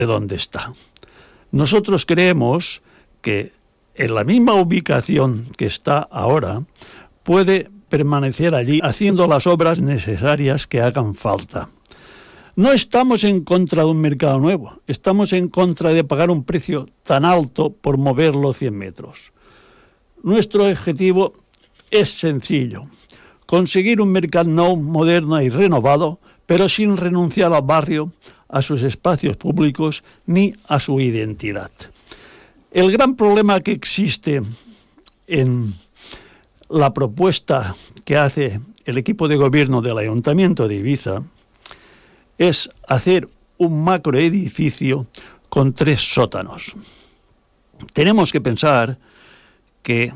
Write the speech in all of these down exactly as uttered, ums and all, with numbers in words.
de dónde está. Nosotros creemos que en la misma ubicación que está ahora puede permanecer allí haciendo las obras necesarias que hagan falta. No estamos en contra de un mercado nuevo, estamos en contra de pagar un precio tan alto por moverlo cien metros. Nuestro objetivo es sencillo, conseguir un mercat nou, moderno y renovado, pero sin renunciar al barrio, a sus espacios públicos ni a su identidad. El gran problema que existe en la propuesta que hace el equipo de gobierno del Ayuntamiento de Ibiza es hacer un macroedificio con tres sótanos. Tenemos que pensar que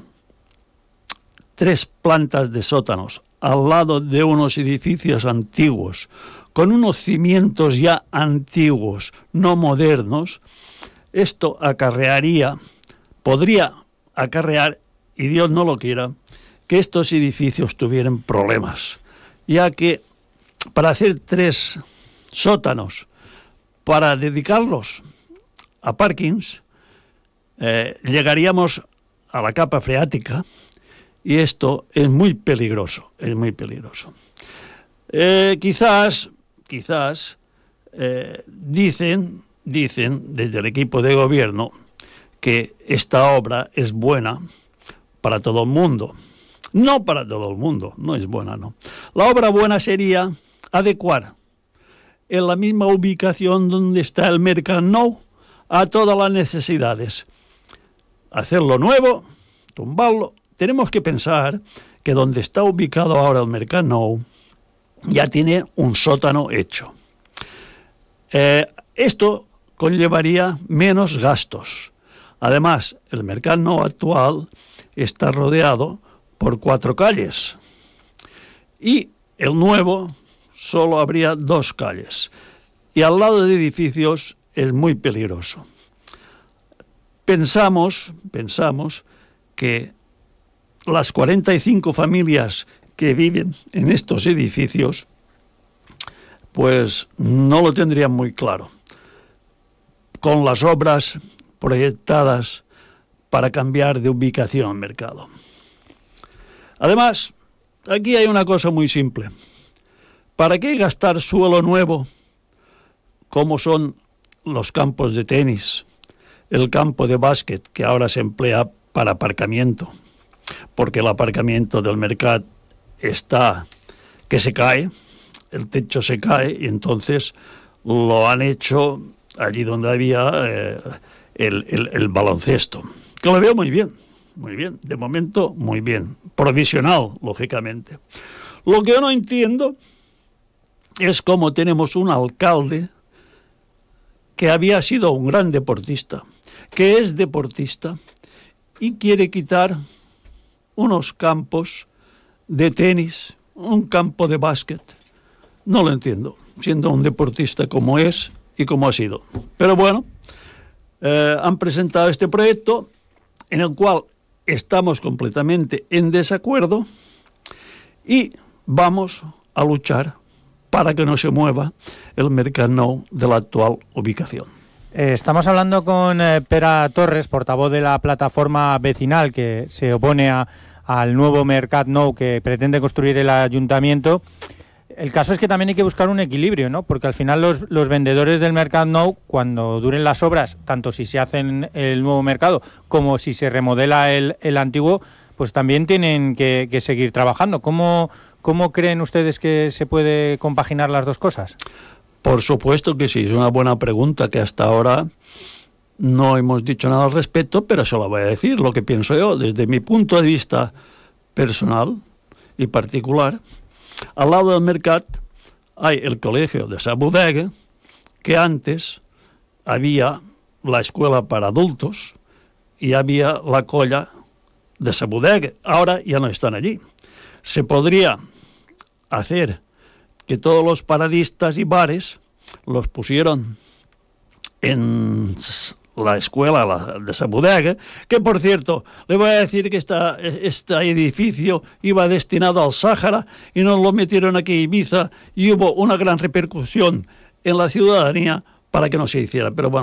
tres plantas de sótanos al lado de unos edificios antiguos, con unos cimientos ya antiguos, no modernos, esto acarrearía, podría acarrear, y Dios no lo quiera, que estos edificios tuvieran problemas, ya que para hacer tres sótanos, para dedicarlos a parkings, eh, llegaríamos a la capa freática, y esto es muy peligroso, es muy peligroso. Eh, quizás, quizás, eh, dicen, dicen desde el equipo de gobierno que esta obra es buena para todo el mundo. No para todo el mundo, no es buena, no. La obra buena sería adecuar en la misma ubicación donde está el mercat nou a todas las necesidades. Hacerlo nuevo, tumbarlo. Tenemos que pensar que donde está ubicado ahora el mercat nou ya tiene un sótano hecho. Eh, esto conllevaría menos gastos. Además, el mercat nou actual está rodeado por cuatro calles y el nuevo solo habría dos calles y al lado de edificios es muy peligroso. Pensamos, pensamos que las cuarenta y cinco familias que viven en estos edificios pues no lo tendrían muy claro con las obras proyectadas para cambiar de ubicación al mercado. Además, aquí hay una cosa muy simple. ¿Para qué gastar suelo nuevo, como son los campos de tenis, el campo de básquet que ahora se emplea para aparcamiento? Porque el aparcamiento del mercat está que se cae, el techo se cae y entonces lo han hecho allí donde había eh, el, el, el baloncesto. Que lo veo muy bien. Muy bien, de momento muy bien, provisional, lógicamente. Lo que yo no entiendo es cómo tenemos un alcalde que había sido un gran deportista, que es deportista y quiere quitar unos campos de tenis, un campo de básquet. No lo entiendo, siendo un deportista como es y como ha sido. Pero bueno, eh, han presentado este proyecto en el cual estamos completamente en desacuerdo y vamos a luchar para que no se mueva el mercat nou de la actual ubicación. Eh, estamos hablando con eh, Pere Torres, portavoz de la plataforma vecinal que se opone a, al nuevo mercat nou que pretende construir el ayuntamiento. El caso es que también hay que buscar un equilibrio, ¿no? Porque al final los, los vendedores del mercat nou, cuando duren las obras, tanto si se hacen el nuevo mercado como si se remodela el, el antiguo, pues también tienen que, que seguir trabajando. ¿Cómo, ¿Cómo creen ustedes que se puede compaginar las dos cosas? Por supuesto que sí, es una buena pregunta que hasta ahora no hemos dicho nada al respecto, pero se lo voy a decir, lo que pienso yo, desde mi punto de vista personal y particular. Al lado del mercat hay el colegio de Sa Bodega, que antes había la escuela para adultos y había la colla de Sa Bodega. Ahora ya no están allí. Se podría hacer que todos los paradistas y bares los pusieron en la escuela la, de Sa Bodega, que por cierto, le voy a decir que esta, este edificio iba destinado al Sáhara y nos lo metieron aquí a Ibiza y hubo una gran repercusión en la ciudadanía para que no se hiciera, pero bueno.